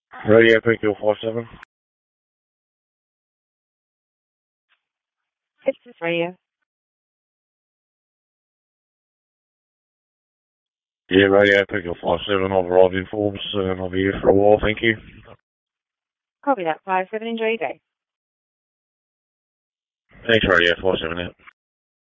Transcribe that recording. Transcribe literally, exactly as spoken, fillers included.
Radio Pickle five seven. This is Radio. Yeah, Radio Pickle five seven. I've arrived in Forbes and I'll be here for a while, thank you. Copy that, five seven. Enjoy your day. Thanks, Radio five seven. Yeah.